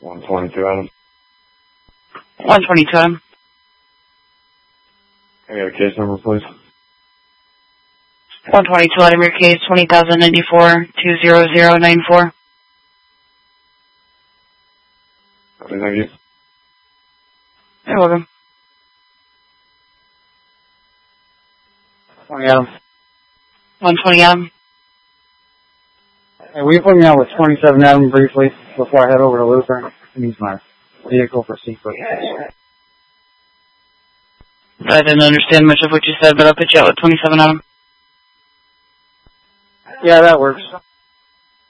122 Adam. 122 Adam. I got a case number, please. 122 Adam, your case 20,094-20094. Okay, thank you. You're welcome. 20 Adam. 120 Adam. Hey, will you put me out with 27 Adam briefly before I head over to Luther? I need my vehicle for secret. I didn't understand much of what you said, but I'll put you out with 27 Adam. Yeah, that works.